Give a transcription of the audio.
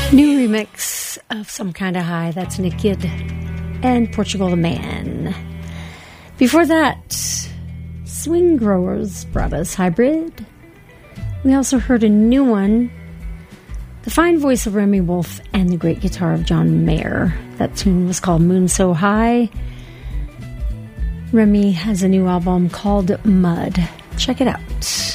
New remix of Some Kind of High. That's Nick Kidd and Portugal the Man. Before that, Swing Growers brought us Hybrid. We also heard a new one, the fine voice of Remy Wolf and the great guitar of John Mayer. That tune was called Moon So High. Remy has a new album called Mud. Check it out.